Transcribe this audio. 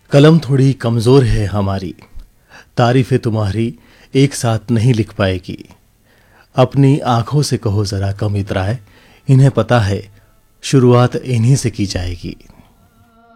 कलम थोड़ी कमज़ोर है हमारी, तारीफ़ें तुम्हारी एक साथ नहीं लिख पाएगी। अपनी आंखों से कहो ज़रा कम इतराए, इन्हें पता है शुरुआत इन्हीं से की जाएगी।